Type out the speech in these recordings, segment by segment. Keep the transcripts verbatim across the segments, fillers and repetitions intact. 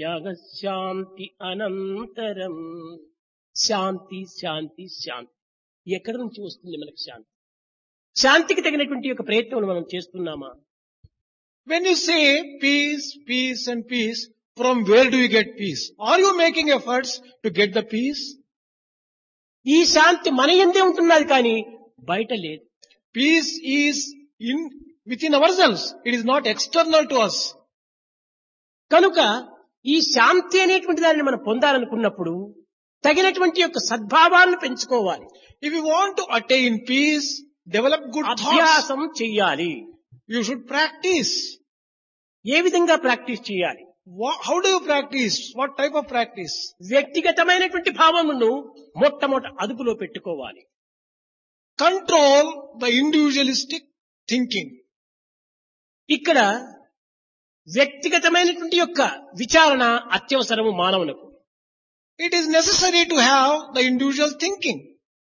త్యాగ శాంతి అనంతరం. శాంతి శాంతి శాంతి. ఎక్కడి నుంచి వస్తుంది మనకు శాంతి? శాంతికి తగినటువంటి యొక్క ప్రయత్నం మనం చేస్తున్నామా? When you say peace, peace and peace, from where do you get peace? Are you making efforts to get the peace? ఈ శాంతి మన యందే ఉంటున్నది కానీ బయట లేదు. Peace is in within ourselves. It is not external to us. కనుక ఈ శాంతి అనేటువంటి దానిని మనం పొందాలనుకున్నప్పుడు తగినటువంటి యొక్క సద్భావాలను పెంచుకోవాలి. If you want to attain peace, develop good thoughts. అభ్యాసం చెయ్యాలి. You should practice. ఏ విధంగా ప్రాక్టీస్ చేయాలి? Wha- How do you practice? What type of practice? వ్యక్తిగతమైనటువంటి భావమును మొట్టమొదట అదుపులో పెట్టుకోవాలి. Control the individualistic thinking. ఇక్కడ వ్యక్తిగతమైనటువంటి యొక్క విచారణ అత్యవసరము మానవులకు. It is necessary to have the individual thinking.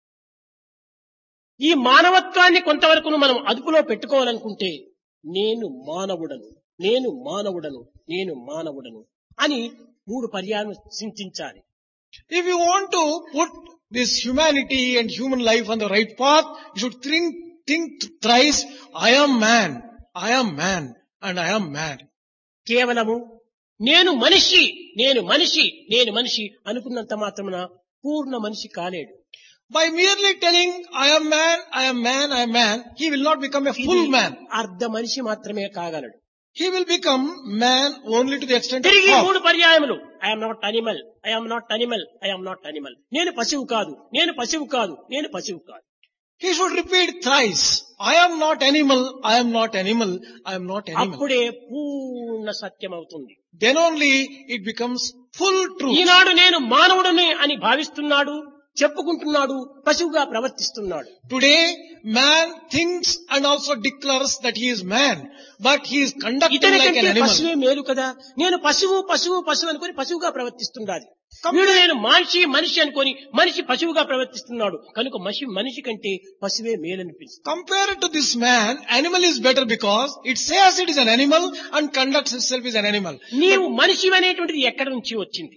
ఈ మానవత్వాన్ని కొంతవరకు మనం అదుపులో పెట్టుకోవాలనుకుంటే నేను మానవుడను, నేను మానవుడను, నేను మానవుడను అని మూడు పర్యాయం చింతించాలి. If you want to put this humanity and human life on the right path, you should think, think thrice, I am man, I am man, and I am man. కేవలము నేను మనిషి, నేను మనిషి, నేను మనిషి అనుకున్నంత మాత్రమున పూర్ణ మనిషి కాలేడు. By merely telling, I am man, I am man, I am man, he will not become a full man. అర్ధ మనిషి మాత్రమే కాగలడు. He will become man only to the extent of తిరిగి half. మూడు పర్యాయములు I'm not animal, I'm not animal, I'm not animal. నేను పశువు కాదు, నేను పశువు కాదు, నేను పశువు కాదు. He should repeat thrice, I am not animal, I am not animal, I am not animal. అప్పుడే పూర్ణ సత్యం అవుతుంది. Then only it becomes full truth. ఈనాడు నేను మానవుడని అని భావిస్తున్నాడు, చెప్పుకుంటున్నాడు, పశువుగా ప్రవర్తిస్తున్నాడు. Today, man thinks and also declares that he is man, but he is conducting like an ఇతనికంటే animal. పశువే మేలు కదా, నేను పశువు పశువు పశువు అనుకొని పశువుగా ప్రవర్తిస్తున్నాడు. వీడు నేను మనిషి మనిషి అనుకొని మనిషి పశువుగా ప్రవర్తిస్తున్నాడు. కనుక మనిషి మనిషి కంటే పశువే మేలనిపిస్తుంది. Compared to this man, animal is better because it says it is an animal and conducts itself as an animal. నీవు మనిషి అనేటువంటిది ఎక్కడి నుంచి వచ్చింది?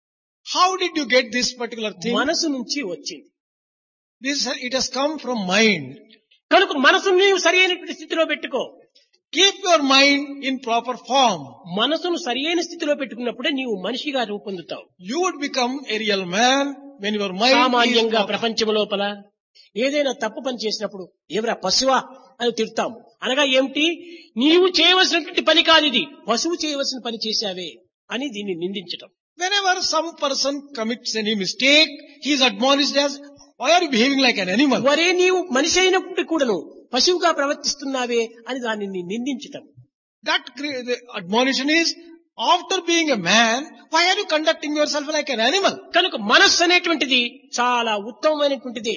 How did you get this particular thing? మనసు నుంచి వచ్చింది. This, it has come from mind. కనుక మనసును నీవు సరి అయినటువంటి స్థితిలో పెట్టుకో. Keep your mind in proper form. మనసును సరి అయిన స్థితిలో పెట్టుకున్నప్పుడే నీవు మనిషిగా రూపొందుతావు. You would become a real man when your mind is సామాన్యంగా proper. ప్రపంచం లోపల ఏదైనా తప్పు పని చేసినప్పుడు ఎవరా పశువా అని తిడతాము. అనగా ఏమిటి? నీవు చేయవలసినటువంటి పని కాదు ఇది, పశువు చేయవలసిన పని చేశావే అని దీన్ని నిందించటం. Whenever some person commits any mistake, he is admonished as, why are you behaving like an animal? వరే నీవు మనిషి అయినప్పుడు కూడాను పశువుగా ప్రవర్తిస్తున్నావే అని దానిని నిందించటం. That cre- the admonition is, after being a man, why are you conducting yourself like an animal? కనుక మనస్సు అనేటువంటిది చాలా ఉత్తమమైనటువంటిది.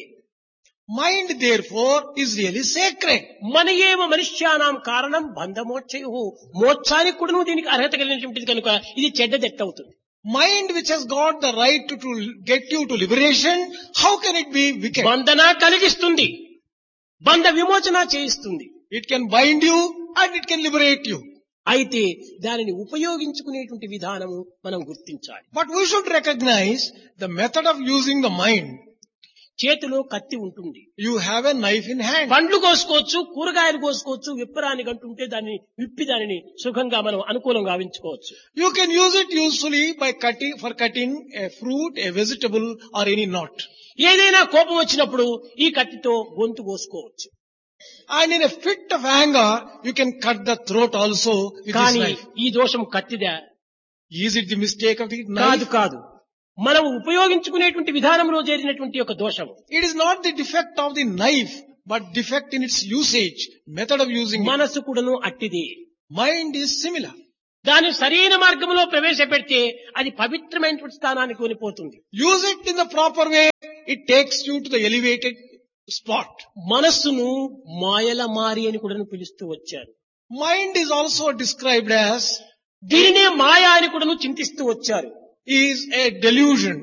Mind, therefore, is really sacred. మన ఏవ మనుష్యానాం కారణం బంధమోక్షయు. మోక్షానికి కూడాను దీనికి అర్హత కలిగినటువంటిది కనుక ఇది చెడ్డదెట్ట అవుతుంది. Mind which has got the right to, to get you to liberation, how can it be wicked? బంధన కలిగిస్తుంది, బంధ విమోచన చేయిస్తుంది. It can bind you and it can liberate you. అయితే దానిని ఉపయోగించుకునేటువంటి విధానము మనం గుర్తించాలి. But we should recognize the method of using the mind. చేతిలో కత్తి ఉంటుంది, You have a knife in hand. పండ్లు కోసుకోవచ్చు, కూరగాయలు కోసుకోవచ్చు, విప్పరాని గంటుంటే దాన్ని విప్పి దానిని సుఖంగా మనం అనుకూలంగా గావించుకోవచ్చు. You can use it usefully by cutting, for cutting a fruit, a vegetable or any knot. ఏదైనా కోపం వచ్చినప్పుడు ఈ కత్తితో గొంతు కోసుకోవచ్చు. And in a fit of anger, you can cut the throat also with this కానీ knife. ఈ దోషం కత్తిదా? Is it the mistake of the కాదు knife? కాదు, మనం ఉపయోగించుకునేటువంటి విధానంలో చేరినటువంటి ఒక దోషం. It is not the defect of the knife, but defect in its usage, method of using it. మనసు కూడాను అట్టిది. Mind is similar. దాన్ని సరైన మార్గంలో ప్రవేశపెడితే అది పవిత్రమైనటువంటి స్థానానికి కొనిపోతుంది. Use it in the proper way, it takes you to the elevated spot. మనస్సును మాయల మారి అని కూడా పిలుస్తూ వచ్చారు. Mind is also described as, దీనినే మాయ అని కూడా చింతిస్తూ వచ్చారు. is a delusion.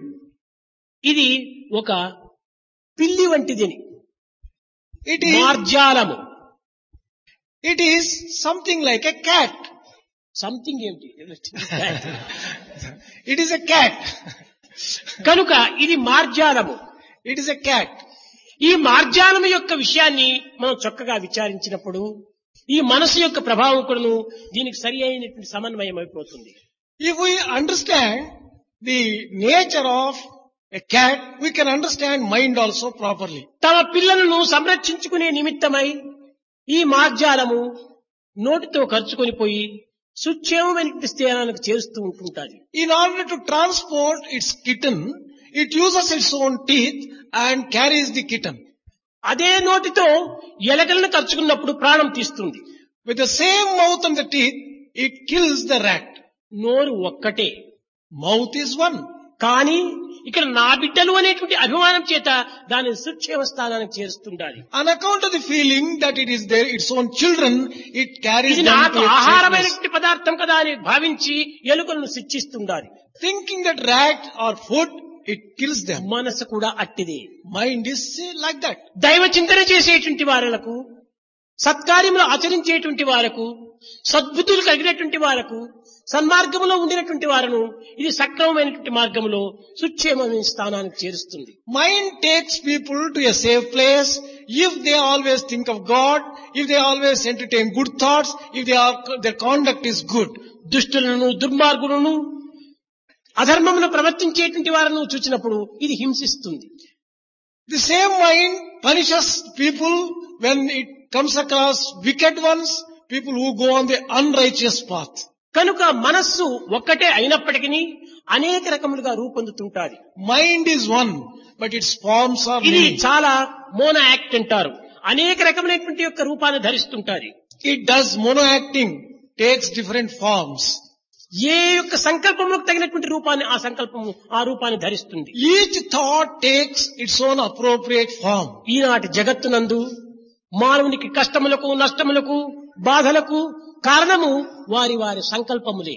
ఇది ఒక పిల్లి వంటిది, It is, మార్జాలము. it is something like a cat. Something ఏమిటి? It is a cat. కనుక ఇది మార్జాలము. It is a cat. ఈ మార్జాలము యొక్క విషయాన్ని మనం చక్కగా విచారించినప్పుడు ఈ మనసు యొక్క ప్రభావం కూడాను దీనికి సరి అయినటువంటి సమన్వయం అయిపోతుంది. If we understand the nature of a cat, we can understand mind also properly. తమ పిల్లలను సంరక్షించుకునే నిమిత్తమై ఈ మార్జాలము నోటితో ఖర్చుకొని పోయి సుక్షేమమైన స్థానానికి చేరుస్తూ ఉంటుంటాది. In order to transport its kitten, it uses its own teeth and carries the kitten. అదే నోటితో ఎలకలను ఖర్చుకున్నప్పుడు ప్రాణం తీస్తుంది. With the same mouth and the teeth, it kills the rat. నోరు ఒక్కటే, Mouth is one. కానీ ఇక్కడ నా బిడ్డలు అనేటువంటి అభిమానం చేత దానిని సుక్షేమ స్థానానికి చేరుస్తుండాలి. On account of the feeling that it is their its own children, it carries ఇది them నాకు to its safeness. ఆహారమైనటువంటి పదార్థం కదా అని భావించి ఎలుకలను శిక్షిస్తుండాలి. Thinking that rat or food, it kills them. మనసు కూడా అట్టిదే. Mind is like that. దైవ చింతన చేసేటువంటి వారులకు, సత్కార్యములు ఆచరించేటువంటి వారకు, సద్బుద్ధులు కలిగినటువంటి వారకు, సన్మార్గములో ఉండినటువంటి వారును ఇది సక్రమమైనటువంటి మార్గములో సుక్షేమమైన స్థానానికి చేరుస్తుంది. Mind takes people to a safe place if they always think of God, if they always entertain good thoughts, if they are, their conduct is good. దుష్టులను, దుర్మార్గులను, అధర్మమును ప్రవర్తించేటువంటి వారిని చూచినప్పుడు ఇది హింసిస్తుంది. The same mind punishes people when it comes across wicked ones, people who go on the unrighteous path. కనుక మనస్సు ఒక్కటే అయినప్పటికీ అనేక రకములుగా రూపొందుతుంటాది. Mind is one, but its forms are ఇది many. చాలా మోనో యాక్ట్ అంటారు. అనేక రకమైనటువంటి యొక్క రూపాన్ని ధరిస్తుంటాది. It does mono-acting, takes different forms. ఏ యొక్క సంకల్పములకు తగినటువంటి రూపాన్ని ఆ సంకల్పము ఆ రూపాన్ని ధరిస్తుంది. Each thought takes its own appropriate form. ఈనాటి జగత్తునందు మానవునికి కష్టములకు, నష్టములకు, బాధలకు కారణము వారి వారి సంకల్పములే.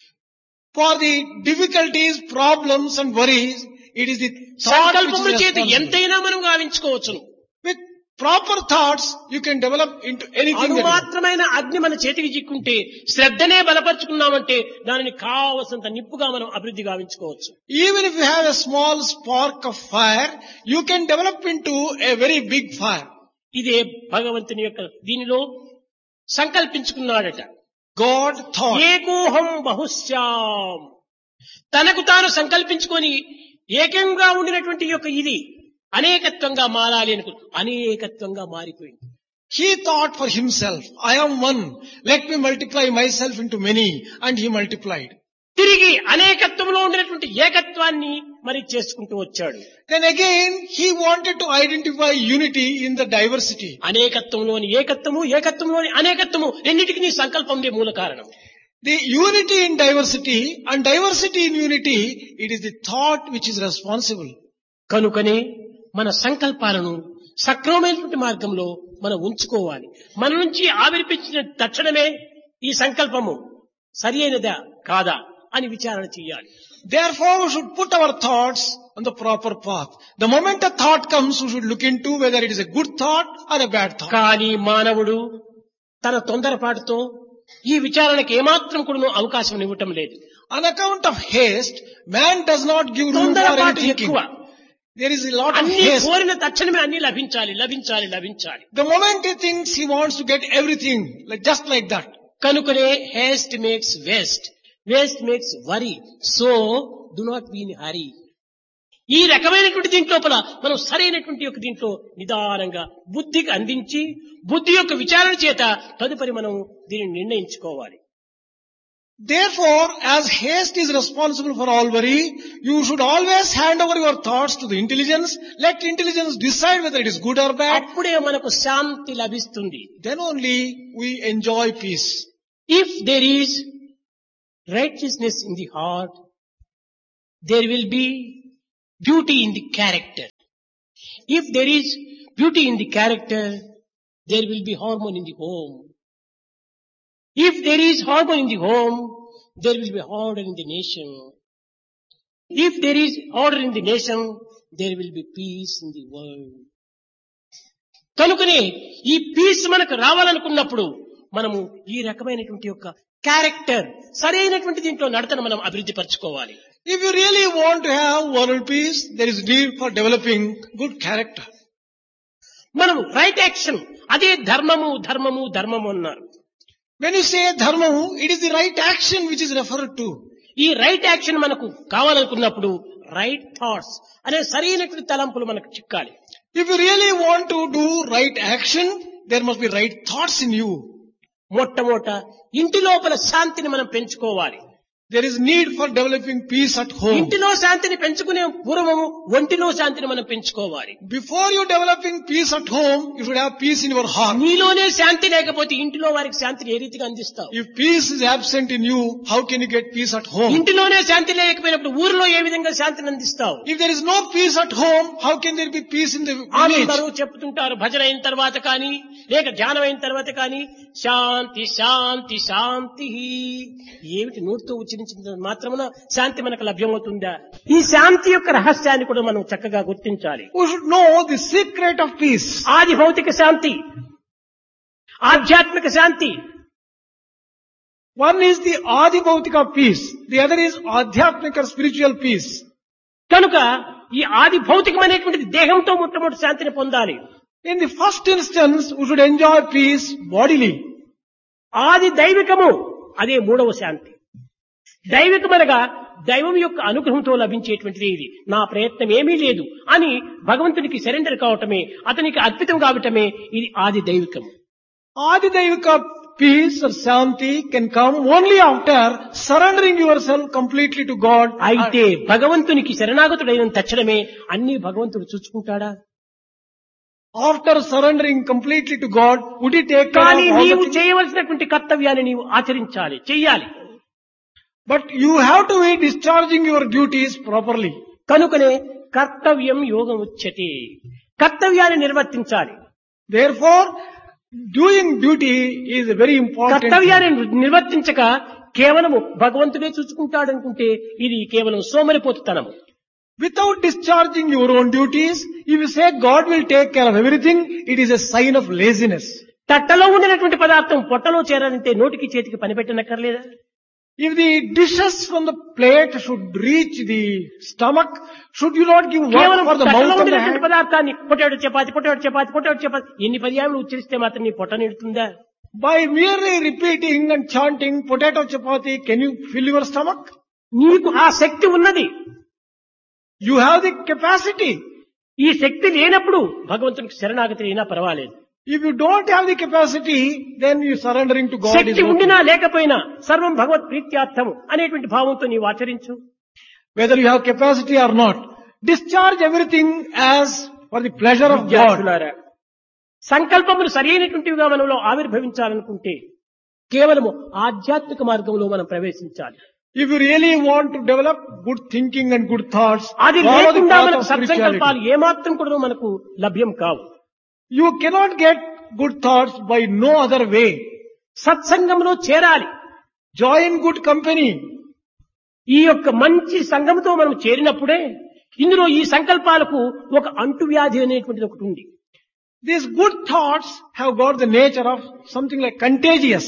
For the difficulties, problems and worries, it is the thought which సంకల్పముల is చేత responsible. ఎంతైనా మనం గావించుకోవచ్చును. With proper thoughts, you can develop into anything. అణు that you- మాత్రమైన అగ్ని మన చేతికి చిక్కుంటే శ్రద్ధనే బలపరుచుకున్నామంటే దానిని కావలసినంత నిప్పుగా మనం అభివృద్ధి గావించుకోవచ్చు. Even if you have a small spark of fire, you can develop into a very big fire. ఇదే భగవంతుని యొక్క దీనిలో సంకల్పించుకున్నాడట. God thought. ఏకోహం బహుశ్యాం, తనకు తాను సంకల్పించుకొని ఏకంగా ఉండినటువంటి యొక్క ఇది అనేకత్వంగా మారాలి అనుకు అనేకత్వంగా మారిపోయింది. He thought for himself, I am one, let me multiply myself into many, and he multiplied. తిరిగి అనేకత్వంలో ఉండినటువంటి ఏకత్వాన్ని మరి చేసుకుంటూ వచ్చాడు. Then again, he wanted to identify unity in the diversity. అనేకత్వంలోని ఏకత్వము, ఏకత్వంలోని అనేకత్వము రెండింటికి నీ సంకల్పం మూల కారణం. The unity in diversity and diversity in unity, it is the thought which is responsible. కనుకనే మన సంకల్పాలను సక్రమమైనటువంటి మార్గంలో మనం ఉంచుకోవాలి. మన నుంచి ఆవిర్పించిన తక్షణమే ఈ సంకల్పము సరి అయినదా కాదా అని విచారణ చేయాలి. Therefore, we should put our thoughts on the proper path. The moment a thought comes, we should look into whether it is a good thought or a bad thought. కానీ మానవుడు తన తొందరపాటుతో ఈ విచారణకు ఏమాత్రం కూడా అవకాశం ఇవ్వటం లేదు. On account of haste, man does not give room for any తొందరపాటు thinking. ఎక్కువ. There is a lot of అన్ని haste. కోరిన తక్షణమే అన్ని లభించాలి లభించాలి లభించాలి. The moment he thinks, he wants to get everything, like just like that. కనుకనే haste makes waste, waste makes worry, so do not be in hurry. ఈ రకమైనటువంటి దీంట్లోపల మనం సరైనటువంటి యొక్క దీంట్లో నిదానంగా బుద్ధికి అందించి బుద్ధి యొక్క విచారణ చేత తదుపరి మనం దీనిని నిర్ణయించుకోవాలి. Therefore, as haste is responsible for all worry, you should always hand over your thoughts to the intelligence. Let intelligence decide whether it is good or bad. అప్పుడే మనకు శాంతి లభిస్తుంది. Then only we enjoy peace. If there is righteousness in the heart, there will be beauty in the character. If there is beauty in the character, there will be harmony in the home. If there is harmony in the home, there will be order in the nation. If there is order in the nation, there will be peace in the world. కనుకనే ఈ piece మనకు రావాలనుకున్నప్పుడు మనము ఈ రకమైనటువంటి యొక్క character సరైనటువంటి దీంట్లో నడతను మనం అభివృద్ధి పరచుకోవాలి. If you really want to have world peace, there is need for developing good character. మనం రైట్ యాక్షన్ అదే ధర్మము ధర్మము ధర్మము అన్నారు. When you say dharma, it is the right action which is referred to. ఈ రైట్ యాక్షన్ మనకు కావాలనుకున్నప్పుడు right thoughts అనే సరైనటువంటి తలంపులు మనకు చిక్కాలి. If you really want to do right action, there must be right thoughts in you. మొట్టమొదట ఇంటి లోపల శాంతిని మనం పెంచుకోవాలి. There is need for developing peace at home. ఇంటిలో శాంతిని పెంచుకునే పూర్వము ఒంటిలో శాంతిని మనం పెంచుకోవాలి. Before you developing peace at home, you should have peace in your heart. నీలోనే శాంతి లేకపోతే ఇంటిలో వారికి శాంతిని ఏ రీతిగా అందిస్తావు? If peace is absent in you, how can you get peace at home? ఇంటిలోనే శాంతి లేకపోయినప్పుడు ఊరిలో ఏ విధంగా శాంతిని అందిస్తావు? If there is no peace at home, how can there be peace in the village? అందరూ చెప్తుంటారు భజన అయిన తర్వాత కానీ లేక ధ్యానం అయిన తర్వాత కానీ శాంతి శాంతి శాంతి. ఏమిటి నోటితో ఉచ్చరించిన మాత్రమున శాంతి మనకు లభ్యమవుతుందా? ఈ శాంతి యొక్క రహస్యాన్ని కూడా మనం చక్కగా గుర్తించాలి. We should know the secret of peace. ఆది భౌతిక శాంతి, ఆధ్యాత్మిక శాంతి. One is the Adi Bhautika peace. The other is Adhyatmika or spiritual peace. కనుక ఈ ఆది భౌతికం అనేటువంటిది దేహంతో మొట్టమొదటి శాంతిని పొందాలి. In the first instance, we should enjoy peace bodily. ఆది దైవికము అదే మూడవ శాంతి. దైవికమనగా దైవం యొక్క అనుగ్రహంతో లభించేటువంటిది ఇది. నా ప్రయత్నం ఏమీ లేదు అని భగవంతునికి సరెండర్ కావటమే, అతనికి అర్పితం కావటమే ఇది ఆది దైవికం. Adi Daivika peace or Shanti can come only after surrendering yourself completely to God. అయితే భగవంతునికి శరణాగతుడైన తక్షణమే అన్ని భగవంతుడు చూసుకుంటాడా? After surrendering completely to God, would he take care కానీ of all the నీవు things? చేయవలసినటువంటి కర్తవ్యాన్ని నీవు ఆచరించాలి, చెయ్యాలి. But you have to be discharging your duties properly. కనుకనే కర్తవ్యం యోగం ఉచ్యతే. కర్తవ్యాన్ని నిర్వర్తించాలి. Therefore, doing duty is a very important thing. కర్తవ్యాన్ని నిర్వర్తించక కేవలము భగవంతుడే చూసుకుంటాడనుకుంటే ఇది కేవలం సోమరిపోతుతనము. Without discharging your own duties, if you say God will take care of everything, it is a sign of laziness. తట్టలో ఉండినటువంటి పదార్థం పొట్టలో చేరాలంటే నోటికి చేతికి పని పెట్టనక్కర్లేదా? If the dishes from the plate should reach the stomach, should you not give work కేవలం for the తట్టలో mouth and the ఉండినటువంటి hand? పదార్థాన్ని potato chapati potato chapati potato chapati ఎన్ని పర్యాలు ఉచ్చరిస్తే మాత్రం నీ పొట్ట నిడుతుందా? By merely repeating and chanting potato chapati, can you fill your stomach? నీకు ఆ శక్తి ఉన్నది. You have the capacity. ఈ శక్తి లేనప్పుడు భగవంతునికి శరణాగతి అయినా పర్వాలేదు. If you don't have the capacity, then you surrendering to God is Shakti okay. ఉండినా లేకపోయినా సర్వం భగవత్ ప్రీత్యార్థము అనేటువంటి భావంతో నీవు ఆచరించు. Whether you have capacity or not, discharge everything as for the pleasure of God. విద్యార్థులారా, సంకల్పములు సరైనటువంటివిగా మనలో ఆవిర్భవించాలనుకుంటే కేవలము ఆధ్యాత్మిక మార్గంలో మనం ప్రవేశించాలి. If you really want to develop good thinking and good thoughts, అది follow the లేకుండా path మనకు of spirituality. సత్సంకల్పాలు ఏమాత్రం కూడా మనకు లభ్యం కావు. You cannot get good thoughts by no other way. సత్సంగంలో చేరాలి. Join good company. ఈ యొక్క మంచి సంఘంతో మనం చేరినప్పుడే ఇందులో ఈ సంకల్పాలకు ఒక అంటువ్యాధి అనేటువంటిది ఒకటి ఉంది. These good thoughts have got the nature of something like contagious.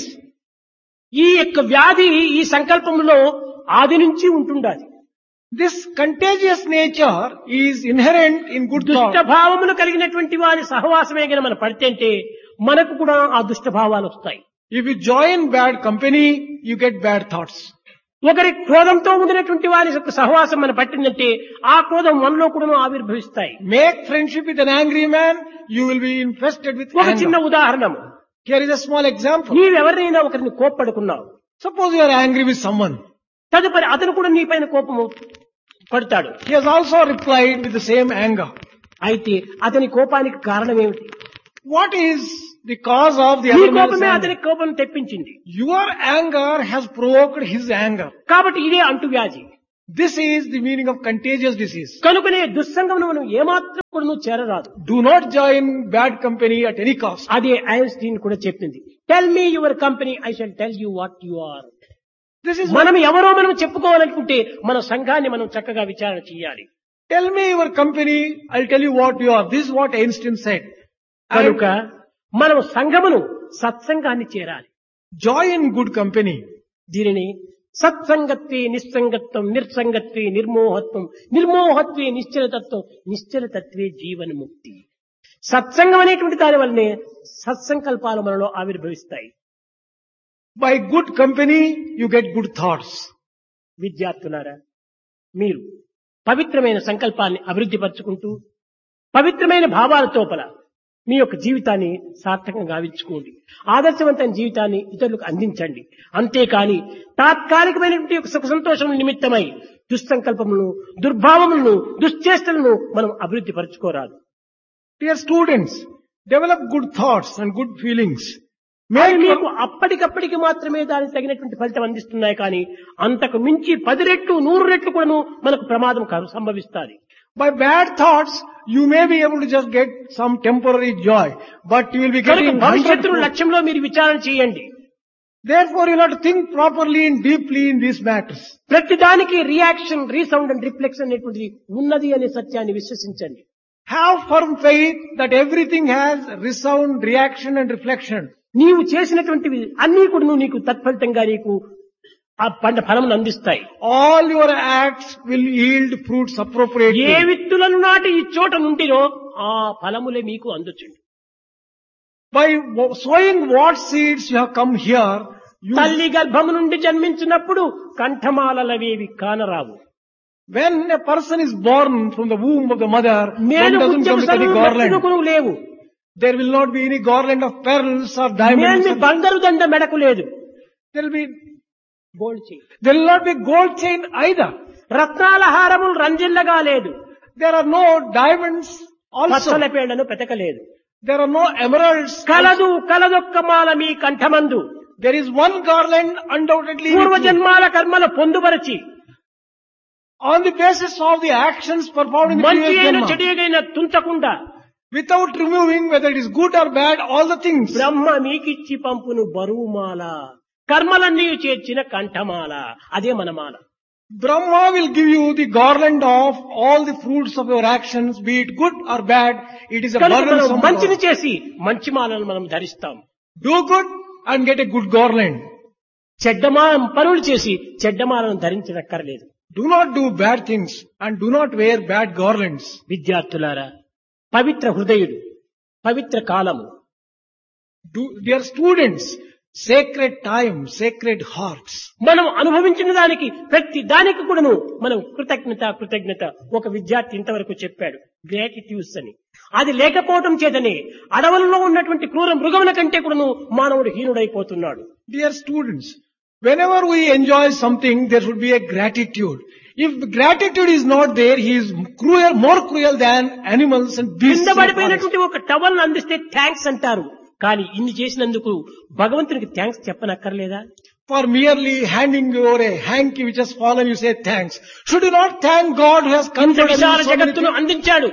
ఈ యొక్క వ్యాధి ఈ సంకల్పంలో ఆది నుంచి ఉంటుండాలి. This contagious nature is inherent in good దుష్ట thoughts. భావములు కలిగినటువంటి వారి సహవాసమే గన మనం పడితే మనకు కూడా ఆ దుష్ట భావాలు వస్తాయి. If you join bad company, you get bad thoughts. ఒకరి క్రోధంతో ఉండినటువంటి వారి యొక్క సహవాసం మనం పట్టిందంటే ఆ క్రోధం మనలో కూడా ఆవిర్భవిస్తాయి. Make friendship with an angry man, you will be infested with ఒక చిన్న anger. ఉదాహరణము. Here is a small example. నీవెవరినైనా ఒకరిని కోప్పడుకున్నావు, Suppose you are angry with someone. తదుపరి అతను కూడా నీ పైన కోపము పడతాడు. He has also replied with the same anger. అయితే అతని కోపానికి కారణం ఏమిటి? What is the cause of the నీ other man's కోపమే anger? అతనికి కోపం తెప్పించింది. Your anger has provoked his anger. కాబట్టి ఇదే అంటువ్యాధి. This is the meaning of contagious disease. కనుకనే దుస్సంగమును మనం ఏమాత్రం కూడా నువ్వు చేరరాదు. Do not join bad company at any cost. అదే ఐన్స్టీన్ కూడా చెప్పింది. Tell me your company, I shall tell you what you are. This is మనం ఎవరో మనం చెప్పుకోవాలనుకుంటే మన సంఘాన్ని మనం చక్కగా విచారణ చేయాలి. Tell me your company, I'll tell you what you are. This is what Einstein said. కనుక మనం సంఘమును సత్సంగాన్ని చేరాలి. Join good company. దీనిని సత్సంగత్వే నిస్సంగత్వం, నిర్సంగత్వే నిర్మోహత్వం, నిర్మోహత్వే నిశ్చలతత్వం, నిశ్చలతత్వే జీవన్ముక్తి. సత్సంగం అనేటువంటి దాని వల్లనే సత్సంకల్పాలు మనలో ఆవిర్భవిస్తాయి. By good company, you get good thoughts. విద్యార్థులారా, మీరు పవిత్రమైన సంకల్పాన్ని అభివృద్ధి పరుచుకుంటూ పవిత్రమైన భావాల తోపల మీ యొక్క జీవితాన్ని సార్థకంగా గావించుకోండి. ఆదర్శవంతమైన జీవితాన్ని ఇతరులకు అందించండి. అంతేకాని తాత్కాలికమైనటువంటి యొక్క సుఖ సంతోషం నిమిత్తమై దుస్సంకల్పములను, దుర్భావములను, దుశ్చేష్టలను మనం అభివృద్ధి పరచుకోరాదు. Dear students, develop good thoughts and good feelings. మరి మీకు అప్పటికప్పటికి మాత్రమే దానికి తగినటువంటి ఫలితం అందిస్తున్నాయి, కానీ అంతకు మించి పది రెట్లు నూరు రెట్లు కూడాను మనకు ప్రమాదం సంభవిస్తుంది. By bad thoughts, you may be able to just get some temporary joy, but you will be getting భవిష్యత్తు లక్ష్యంలో మీరు విచారణ చేయండి. Therefore, you have to think properly and deeply in these matters. ప్రతి దానికి రియాక్షన్, రీసౌండ్ అండ్ రిఫ్లెక్షన్ అనేటువంటిది ఉన్నది అనే సత్యాన్ని విశ్వసించండి. Have firm faith that everything has resound, reaction and reflection. నీవు చేసినటువంటివి అన్ని కూడా నీకు తత్ఫలితంగా నీకు ఆ పంట ఫలమును అందిస్తాయి. All your acts will yield fruits appropriately. ఏ విత్తులను నాటి ఈ చోట నుండినో ఆ ఫలములే మీకు అందుచుండు. By sowing what seeds you have come here, you, తల్లి గర్భము నుండి జన్మించినప్పుడు కంఠమాలలవేవి కానరావు. when a person is born from the womb of the mother, one నేను doesn't come with any garland. లేవు. There will not be any garland of pearls or diamonds. నేను బంగారు దండ మెడకు లేదు. There will be gold chain. There will not be gold chain either. రత్నాల హారములు రంజిల్లగా లేదు. There are no diamonds also. Pachchala పేళ్లను పెతకలేదు. There are no emeralds. కలదు కలదొక్క మాల మీ కంఠమందు. There is one garland undoubtedly పూర్వ జన్మాల కర్మల పొందుపరచి on the basis of the actions performed in the మంచి previous అయిన Janma, చెడుగైన తుంచకుండా without removing whether it is good or bad, all the things. బ్రహ్మ మీకిచ్చి పంపును బరువుమాల, కర్మలన్నీ చేర్చిన కంఠమాల. అదే మన మాల. Brahma will give you the garland of all the fruits of your actions, be it good or bad. It is a కనుక మనం burdensome మంచిని garland. చేసి మంచి మాలను మనం ధరిస్తాం. Do good and get a good garland. చెడ్డమా పనులు చేసి చెడ్డమాలను ధరించనక్కర్లేదు. Do not do bad things and do not wear bad garlands. విద్యార్థులారా, పవిత్ర హృదయుడు, పవిత్ర కాలము, Do, dear students, sacred time, sacred hearts. మనం అనుభవించిన దానికి ప్రతి దానికి కూడాను మనం కృతజ్ఞత కృతజ్ఞత ఒక విద్యార్థి ఇంతవరకు చెప్పాడు, గ్రాటిట్యూడ్స్ అని. అది లేకపోవడం చేతనే అడవులలో ఉన్నటువంటి క్రూర మృగముల కంటే కూడాను మానవుడు హీనుడైపోతున్నాడు. Dear students, whenever we enjoy something, there should be a gratitude. If gratitude is not there, he is cruel, more cruel than animals and beasts. కింద of forest. పడిపోయినటువంటి ఒక టవల్ అందిస్తే థ్యాంక్స్ అంటారు, కానీ ఇన్ని చేసినందుకు భగవంతునికి thanks చెప్పనక్కర్లేదా? For merely handing over a hanky which has fallen, you say thanks. Should you not thank God who has ఇంత conferred on you Vishala so many జగత్తును things? అందించాడు.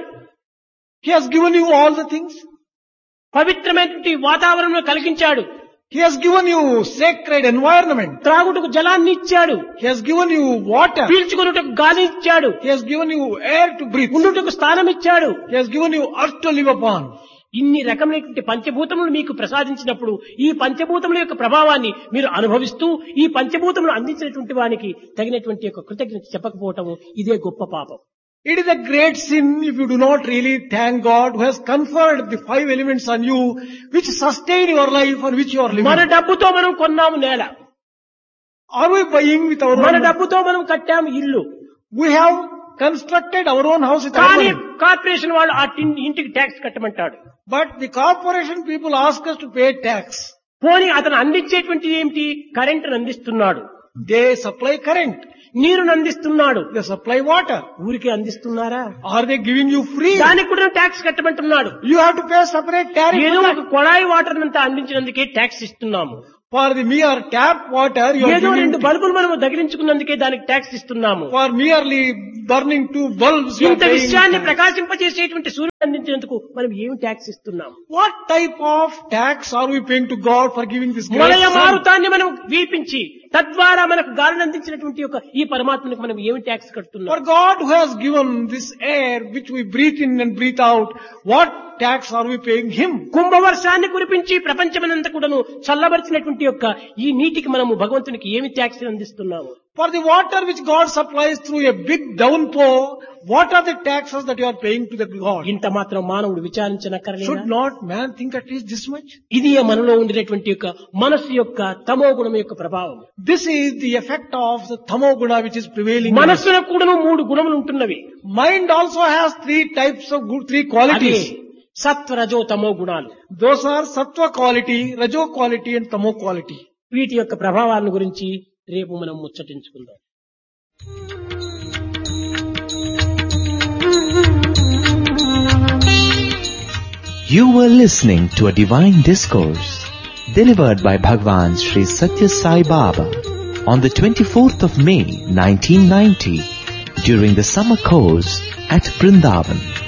He has given you all the things. పవిత్రమైనటువంటి వాతావరణం కలిగించాడు. He has given you sacred environment. త్రాగుటకు జలాన్ని ఇచ్చాడు. He has given you water. పీల్చుకున్నటకు గాలి ఇచ్చాడు. He has given you air to breathe. ఉండుటకు స్థానం ఇచ్చాడు. He has given you earth to live upon. ఇన్ని రకమైనటువంటి పంచభూతములు మీకు ప్రసాదించినప్పుడు ఈ పంచభూతముల యొక్క ప్రభావాన్ని మీరు అనుభవిస్తూ ఈ పంచభూతములు అందించినటువంటి వానికి తగినటువంటి యొక్క కృతజ్ఞత చెప్పకపోవటము ఇదే గొప్ప పాపం. It is a great sin if you do not really thank God who has conferred the five elements on you which sustain your life and which you are living. మన డబ్బుతో మనం కొన్నాము నేల. Are we buying with our మన own? డబ్బుతో మనం కట్టాము ఇల్లు. We have constructed our own house with our కానీ money. కార్పొరేషన్ వాళ్ళు ఆ టిన్- ఇంటికి tax కట్టమంటాడు. But the corporation people ask us to pay tax. పోనీ అతను అందించేటువంటి ఏమిటి? కరెంటును అందిస్తున్నాడు, They supply current. నీరును అందిస్తున్నాడు. They supply water. ఊరికే అందిస్తున్నారా? Are they giving you free? దానికి కూడా tax కట్టమంటున్నాడు. You have to pay separate tariff. ఏదో for ఒక that. కొళాయి వాటర్ అంతా అందించినందుకే ట్యాక్స్ ఇస్తున్నాము. For the mere tap water, you are ఏదో giving. రెండు బల్బులు మనం దగిలించుకున్నందుకే దానికి ట్యాక్స్ ఇస్తున్నాము. For merely burning two bulbs, you are ఇంత paying విషయాన్ని tax. ప్రకాశింపజేసేటువంటి అందించినందుకు మనం ఏమి ట్యాక్స్ ఇస్తున్నాం? What type of tax are we paying to God for giving this great మొలయ son? మారుతాన్ని మనం వీపించి తద్వారా మనకు గాలిని అందించినటువంటి యొక్క ఈ పరమాత్మనికి మనం ఏమి ట్యాక్స్ కడుతున్నాం? For God who has given this air which we breathe in and breathe out, what tax are we paying Him? కుంభవర్షాన్ని కురిపించి ప్రపంచమనంతా కూడాను చల్లబరిచినటువంటి యొక్క ఈ నీటికి మనము భగవంతునికి ఏమి ట్యాక్స్ అందిస్తున్నాము? For the water which God supplies through a big downpour, what are the taxes that you are paying to the God? ఇంత మాత్రం మానవుడు విచారించనక్కర్లేదా? Should not man think at least this much? ఇది మనలో ఉండినటువంటి యొక్క మనస్సు యొక్క తమో గుణం యొక్క ప్రభావం. This is the effect of the tamo guna which is prevailing. in us. మనస్సులో కూడాను మూడు గుణములు ఉంటున్నవి. Mind also has three types of good, three అదే qualities. సత్వ రజో తమో గుణాలు. Those are sattva quality, rajo quality and tamo quality. వీటి యొక్క ప్రభావాలను గురించి రేపు మనం ముచ్చటించుకుందాం. You were listening to a divine discourse delivered by Bhagwan Sri Satya Sai Baba on the twenty-fourth of May nineteen ninety during the summer course at Vrindavan.